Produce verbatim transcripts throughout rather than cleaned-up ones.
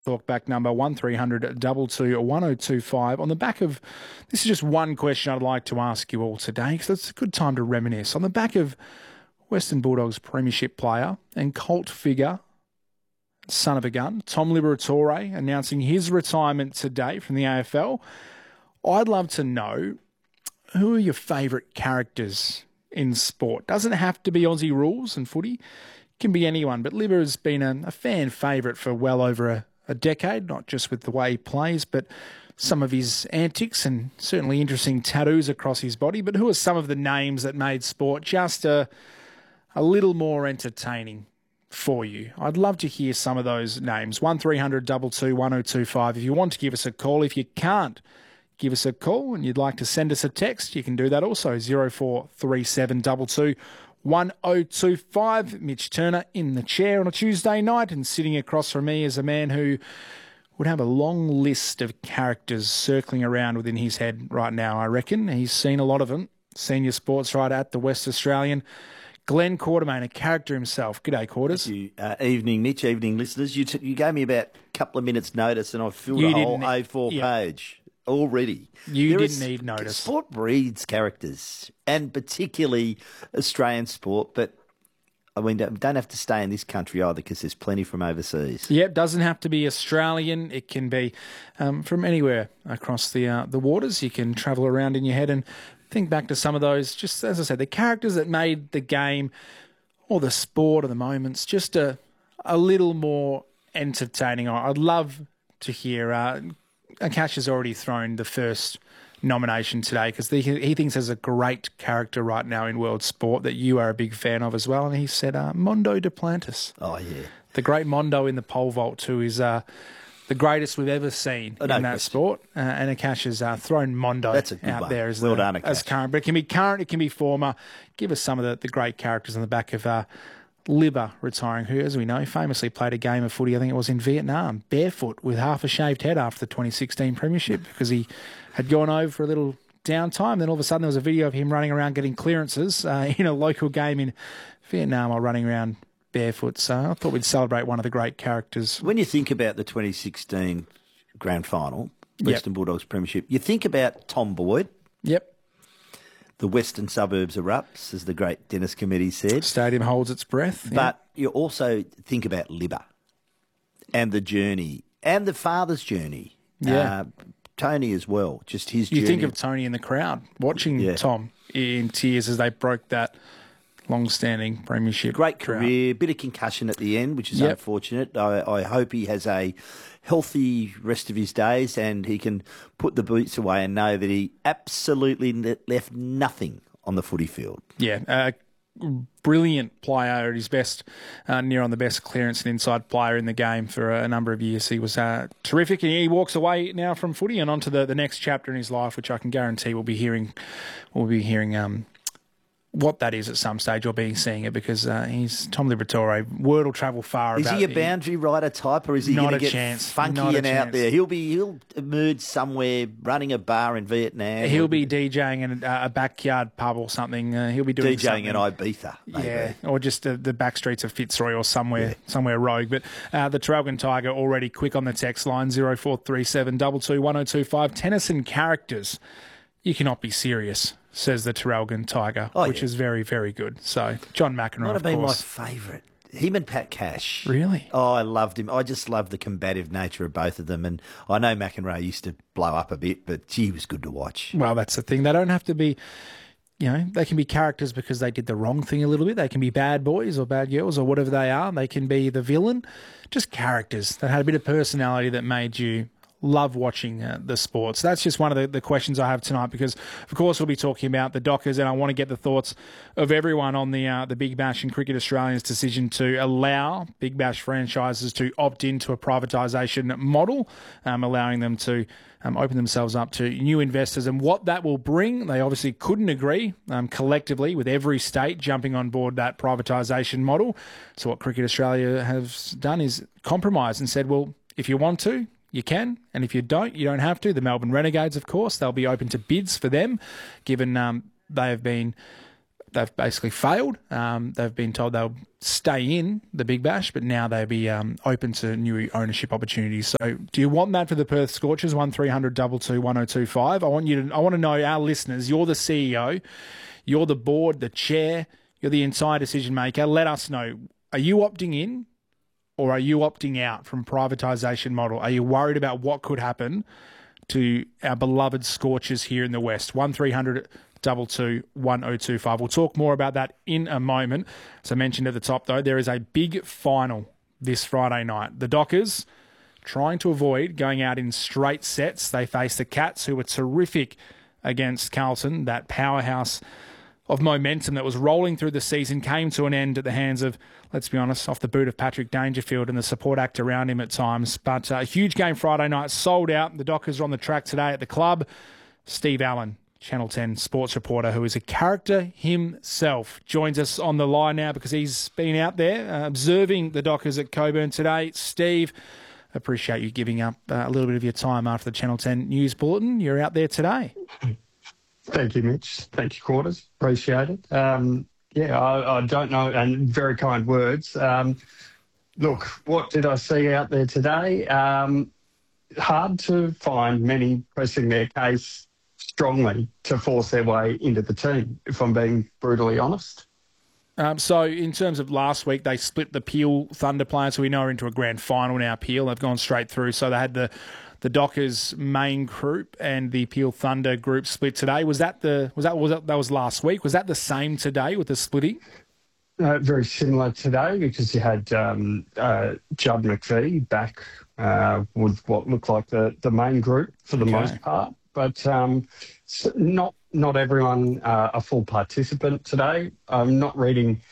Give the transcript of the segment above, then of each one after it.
Talkback number one three hundred two two one oh two five. On the back of, this is just one question I'd like to ask you all today, because it's a good time to reminisce. On the back of Western Bulldogs premiership player and cult figure, son of a gun, Tom Liberatore, announcing his retirement today from the A F L, I'd love to know, who are your favourite characters in sport? Doesn't have to be Aussie rules and footy. It can be anyone, but Libba has been a, a fan favourite for well over a a decade, not just with the way he plays, but some of his antics and certainly interesting tattoos across his body. But who are some of the names that made sport just a, a little more entertaining for you? I'd love to hear some of those names. one three hundred two two one oh two five. If you want to give us a call, if you can't give us a call and you'd like to send us a text, you can do that also. zero four three seven two two one oh two five. Mitch Turner in the chair on a Tuesday night, and sitting across from me is a man who would have a long list of characters circling around within his head right now, I reckon. He's seen a lot of them. Senior sports writer at the West Australian, Glenn Quartermain, a character himself. G'day, Quarters. Thank you. Uh, evening, Mitch. Evening, listeners. You, t- you gave me about a couple of minutes' notice and I've filled You a whole didn't- A four yeah. page already. You There didn't is- need notice. Sport breeds characters, and particularly Australian sport, but I mean, don't don't have to stay in this country either, because there's plenty from overseas. Yep, doesn't have to be Australian. It can be um, from anywhere across the uh, the waters. You can travel around in your head and think back to some of those, just as I said, the characters that made the game or the sport or the moments just a, a little more entertaining. I'd love to hear... Uh, Akash has already thrown the first nomination today because he thinks there's a great character right now in world sport that you are a big fan of as well. And he said uh, Mondo Duplantis. Oh, yeah. The great Mondo in the pole vault too is uh, the greatest we've ever seen Oh, no in that question. sport. Uh, and Akash has uh, thrown Mondo That's a good out one. there as, Well the, done, as Akash. current. But it can be current, it can be former. Give us some of the, the great characters on the back of... Uh, Libba retiring, who, as we know, famously played a game of footy, I think it was in Vietnam, barefoot with half a shaved head after the twenty sixteen premiership because he had gone over for a little downtime. Then all of a sudden there was a video of him running around getting clearances uh, in a local game in Vietnam while running around barefoot. So I thought we'd celebrate one of the great characters. When you think about the twenty sixteen grand final, Yep. Western Bulldogs premiership, you think about Tom Boyd. Yep. The western suburbs erupts, as the great Dennis Committee said. Stadium holds its breath. Yeah. But you also think about Libba and the journey and the father's journey. Yeah. Uh, Tony as well, just his You journey. think of Tony in the crowd watching Yeah. Tom in tears as they broke that long-standing premiership. Great drought. career, bit of concussion at the end, which is Yep. unfortunate. I, I hope he has a healthy rest of his days and he can put the boots away and know that he absolutely ne- left nothing on the footy field. Yeah, uh, brilliant player at his best, uh, near on the best clearance and inside player in the game for a number of years. He was uh, terrific, and he walks away now from footy and onto the, the next chapter in his life, which I can guarantee we'll be hearing. We'll be hearing. Um, what that is at some stage, or being seeing it, because uh, he's Tom Liberatore. Word will travel far. Is about he a boundary rider type, or is he Not going a to get chance. funky Not a and out chance. there? He'll be he'll emerge somewhere running a bar in Vietnam. He'll be DJing in a, a backyard pub or something. Uh, he'll be doing DJing something. in Ibiza. Maybe. Yeah, or just uh, the back streets of Fitzroy or somewhere somewhere rogue. But uh, the Traralgon Tiger already quick on the text line, zero four three seven two two one oh two five. Tennyson characters. You cannot be serious, says the Traralgon Tiger, Oh, which yeah. is very, very good. So, John McEnroe, Might of have been course. my favourite. Him and Pat Cash. Really? Oh, I loved him. I just loved the combative nature of both of them. And I know McEnroe used to blow up a bit, but gee, he was good to watch. Well, that's the thing. They don't have to be, you know, they can be characters because they did the wrong thing a little bit. They can be bad boys or bad girls or whatever they are. They can be the villain. Just characters that had a bit of personality that made you love watching uh, the sports. That's just one of the, the questions I have tonight, because, of course, we'll be talking about the Dockers, and I want to get the thoughts of everyone on the uh, the Big Bash and Cricket Australia's decision to allow Big Bash franchises to opt into a privatisation model, um, allowing them to um, open themselves up to new investors, and what that will bring. They obviously couldn't agree um, collectively with every state jumping on board that privatisation model. So what Cricket Australia has done is compromise and said, well, if you want to, you can, and if you don't, you don't have to. The Melbourne Renegades, of course, they'll be open to bids for them, given um, they have been they've basically failed. Um, they've been told they'll stay in the Big Bash, but now they'll be um, open to new ownership opportunities. So, do you want that for the Perth Scorchers? One three hundred two two one oh two five. I want you to. I want to know, our listeners. You're the C E O, you're the board, the chair, you're the entire decision maker. Let us know. Are you opting in, or are you opting out from privatisation model? Are you worried about what could happen to our beloved Scorchers here in the West? One three hundred two two one oh two five. We'll talk more about that in a moment. As I mentioned at the top, though, there is a big final this Friday night. The Dockers, trying to avoid going out in straight sets. They face the Cats, who were terrific against Carlton. That powerhouse of momentum that was rolling through the season came to an end at the hands of, let's be honest, off the boot of Patrick Dangerfield and the support act around him at times. But uh, a huge game Friday night, sold out. The Dockers are on the track today at the club. Steve Allen, Channel ten sports reporter, who is a character himself, joins us on the line now because he's been out there uh, observing the Dockers at Coburn today. Steve, appreciate you giving up uh, a little bit of your time after the Channel ten News Bulletin. You're out there today. Thank you, Mitch. Thank you, Quarters. Appreciate it. Um, yeah, I, I don't know, and very kind words. Um, look, what did I see out there today? Um, hard to find many pressing their case strongly to force their way into the team, if I'm being brutally honest. Um, so in terms of last week, they split the Peel Thunder players, who we know are into a grand final now. Peel, they've gone straight through. So they had the, the Dockers main group and the Peel Thunder group split today. Was that the was that was that, that was last week? Was that the same today with the splitting? Uh, very similar today, because you had um, uh, Judd McVie back uh, with what looked like the, the main group for the Okay. most part. But um, not not everyone uh, a full participant today. I'm not reading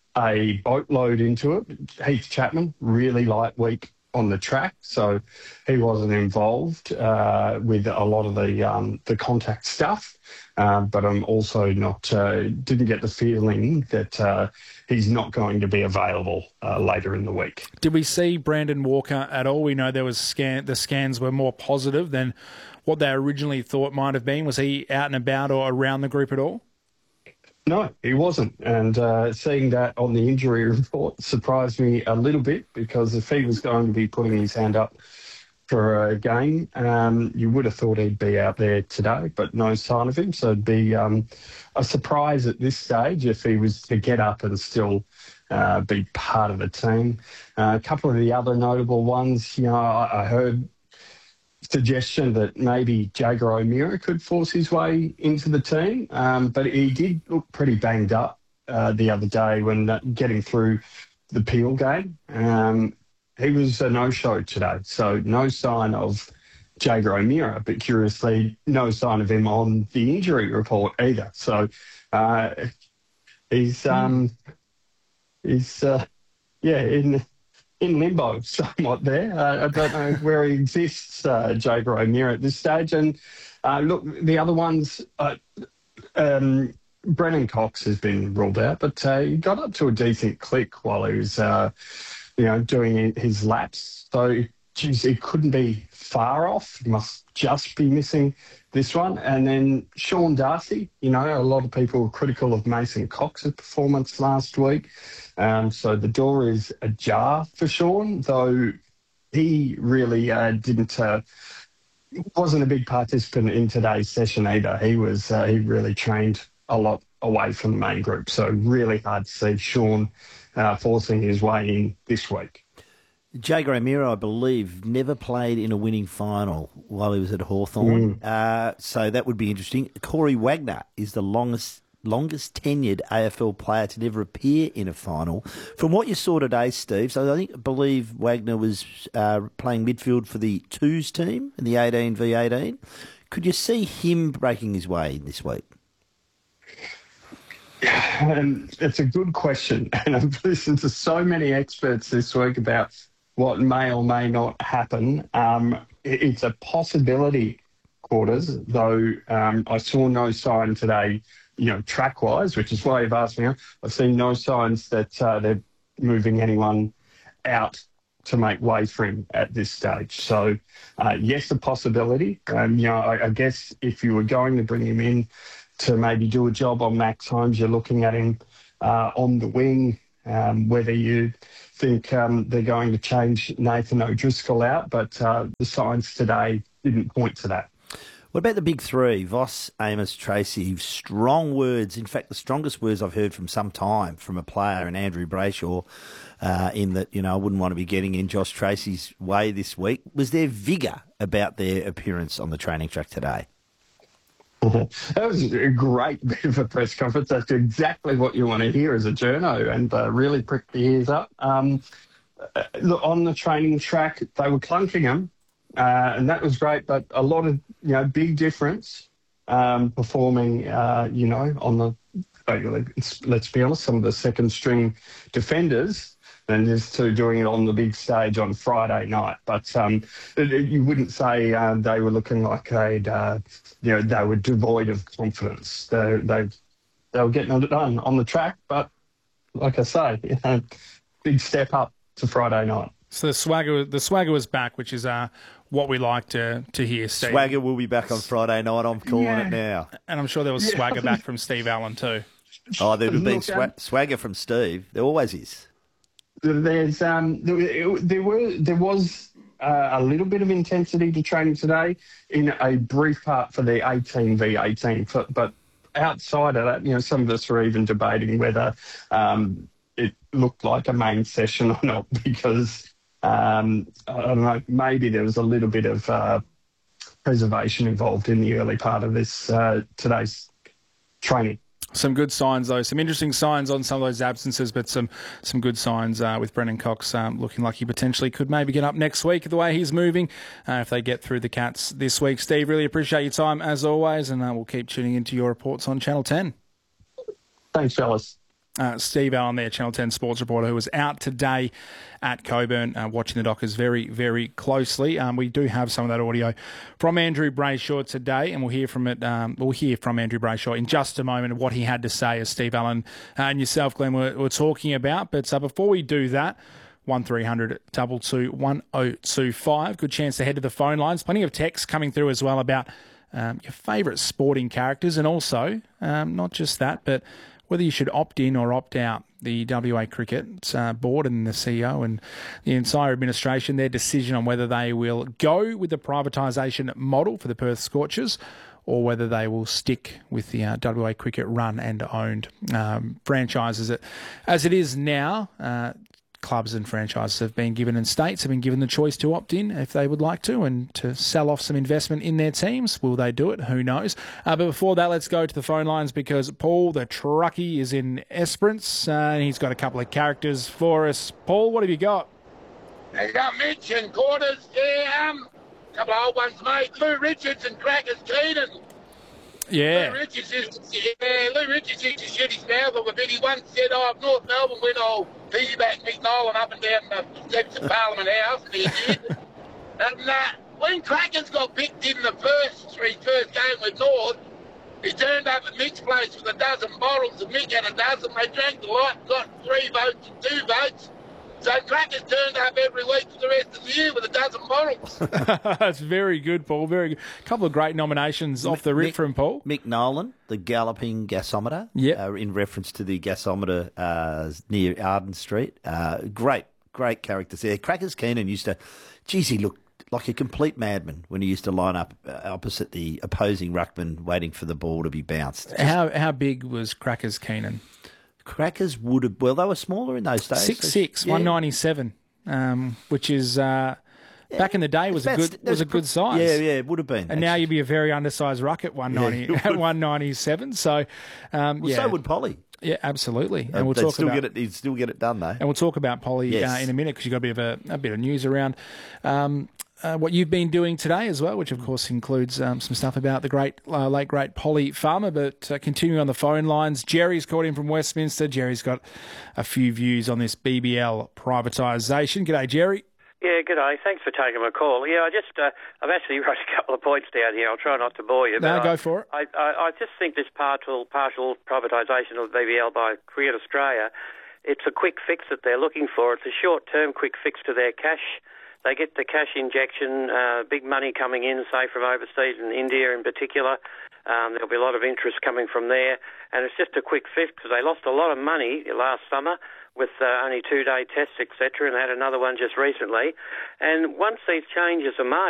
a boatload into it. Heath Chapman, really light week on the track, so he wasn't involved uh, with a lot of the um, the contact stuff. Uh, but I'm also not uh, didn't get the feeling that uh, he's not going to be available uh, later in the week. Did we see Brandon Walker at all? We know there was scan the scans were more positive than what they originally thought might have been. Was he out and about or around the group at all? No, he wasn't. And uh, seeing that on the injury report surprised me a little bit, because if he was going to be putting his hand up for a game, um, you would have thought he'd be out there today, but no sign of him. So it'd be um, a surprise at this stage if he was to get up and still uh, be part of the team. Uh, a couple of the other notable ones, you know, I, I heard suggestion that maybe Jager O'Meara could force his way into the team, um, but he did look pretty banged up uh, the other day when uh, getting through the Peel game. Um, he was a no-show today, so no sign of Jager O'Meara, but curiously, no sign of him on the injury report either. So uh, he's um, he's uh, yeah in. in limbo somewhat there. Uh, I don't know where he exists, uh, Jager O'Meara, at this stage. And uh, look, the other ones, uh, um, Brennan Cox has been ruled out, but uh, he got up to a decent click while he was, uh, you know, doing his laps. So, geez, it couldn't be far off. He must just be missing this one. And then Sean Darcy, you know, a lot of people were critical of Mason Cox's performance last week. Um, so the door is ajar for Sean, though he really uh, didn't, uh, wasn't a big participant in today's session either. He was, uh, he really trained a lot away from the main group. So really hard to see Sean uh, forcing his way in this week. Jager O'Meara, I believe, never played in a winning final while he was at Hawthorn. Mm. Uh, so that would be interesting. Corey Wagner is the longest longest tenured A F L player to never appear in a final. From what you saw today, Steve, so I think I believe Wagner was uh, playing midfield for the twos team in the eighteen v eighteen. Could you see him breaking his way this week? Um, it's a good question, and I've listened to so many experts this week about what may or may not happen. Um, it's a possibility, Quarters, though um, I saw no sign today, you know, track-wise, which is why you've asked me. I've seen no signs that uh, they're moving anyone out to make way for him at this stage. So, uh, yes, a possibility. Um, you know, I, I guess if you were going to bring him in to maybe do a job on Max Holmes. You're looking at him uh, on the wing, um, whether you think um, they're going to change Nathan O'Driscoll out, but uh, the signs today didn't point to that. What about the big three? Voss, Amos, Tracy. Strong words. In fact, the strongest words I've heard from some time from a player, and Andrew Brayshaw, uh, in that, you know, I wouldn't want to be getting in Josh Tracy's way this week. Was there vigour about their appearance on the training track today? That was a great bit of a press conference. That's exactly what you want to hear as a journo, and uh, really pricked the ears up. Um, look, on the training track, they were clunking them. Uh, and that was great, but a lot of, you know, big difference um, performing, uh, you know, on the, let's be honest, some of the second string defenders, and just to doing it on the big stage on Friday night. But um, it, it, you wouldn't say uh, they were looking like they'd, uh, you know, they were devoid of confidence. They, they, they were getting it done on the track, but like I say, you know, big step up to Friday night. So the swagger, the swagger was back, which is uh, what we like to to hear. Steve. Swagger will be back on Friday night. I'm calling yeah. it now. And I'm sure there was yeah. swagger back from Steve Allen too. Oh, there would have been Look, swa- um, swagger from Steve. There always is. There's um, there, there were there was uh, a little bit of intensity to training today in a brief part for the eighteen v eighteen, but outside of that, you know, some of us were even debating whether um, it looked like a main session or not, because um, I don't know, maybe there was a little bit of uh, preservation involved in the early part of this uh, today's training. Some good signs, though. Some interesting signs on some of those absences, but some some good signs uh, with Brendan Cox um, looking like he potentially could maybe get up next week the way he's moving uh, if they get through the Cats this week. Steve, really appreciate your time as always, and uh, we'll keep tuning into your reports on Channel ten. Thanks, fellas. Uh, Steve Allen there, Channel ten sports reporter, who was out today at Coburn uh, watching the Dockers very, very closely. Um, we do have some of that audio from Andrew Brayshaw today, and we'll hear from it. Um, we'll hear from Andrew Brayshaw in just a moment of what he had to say, as Steve Allen uh, and yourself, Glenn, were, were talking about. But uh, before we do that, one three hundred two two one oh two five. Good chance to head to the phone lines. Plenty of texts coming through as well about um, your favourite sporting characters, and also um, not just that, but whether you should opt in or opt out. The W A Cricket uh, board and the C E O and the entire administration, their decision on whether they will go with the privatisation model for the Perth Scorchers or whether they will stick with the uh, W A Cricket run and owned um, franchises. As it is now, uh, clubs and franchises have been given, and states have been given the choice to opt in if they would like to, and to sell off some investment in their teams. Will they do it? Who knows? Uh, but before that, let's go to the phone lines, because Paul, the truckie, is in Esperance, uh, and he's got a couple of characters for us. Paul, what have you got? I got Mitch and Quarters, yeah, um, a couple of old ones, mate. Lou Richards and Crackers Keenan. Yeah. Lou Richards used to, yeah, Lou Richards used to shit his mouth off a bit. He once said, oh, if North Melbourne went all piggyback Mick Nolan up and down the steps of Parliament House, and he did. And uh, when Crackers got picked in the first, for his first game with North, he turned up at Mick's place with a dozen bottles, and Mick had a dozen. They drank the lot, got three votes and two votes. So Crackers turned up every week for the rest of the year with a dozen bottles. That's very good, Paul. Very good. A couple of great nominations off the rip Mick, from Paul. Mick Nolan, the galloping gasometer, Yep. uh, in reference to the gasometer uh, near Arden Street. Uh, great, great characters there. Crackers Keenan used to, geez, he looked like a complete madman when he used to line up uh, opposite the opposing ruckman waiting for the ball to be bounced. Just, How how big was Crackers Keenan? Crackers would have, well, they were smaller in those days. Six so, six, yeah. one ninety seven, um, which is uh, back in the day was a That's- good that's was a pro- good size. Yeah, yeah, it would have been. And now you'd be a very undersized ruck at one ninety Yeah, at one ninety seven. So, um, well, yeah, so would Polly. yeah, absolutely. Uh, And we'll they'd talk still about get it. He'd still get it done though. and we'll talk about Polly Yes. uh, in a minute, because you've got a bit of a, a bit of news around. Um, Uh, what you've been doing today as well, which of course includes um, some stuff about the great, uh, late great Polly Farmer. But uh, continuing on the phone lines, Jerry's called in from Westminster. Jerry's got a few views on this B B L privatisation. G'day, Jerry. Yeah, good day. Thanks for taking my call. Yeah, I just, uh, I've actually wrote a couple of points down here. I'll try not to bore you. No, but go I, for it. I, I, I just think this partial, partial privatisation of the B B L by Cricket Australia, it's a quick fix that they're looking for. It's a short-term quick fix to their cash they get the cash injection, uh, big money coming in, say from overseas and India in particular. Um, there'll be a lot of interest coming from there. And it's just a quick fix because they lost a lot of money last summer with uh, only two-day tests, et cetera, and had another one just recently. And once these changes are made,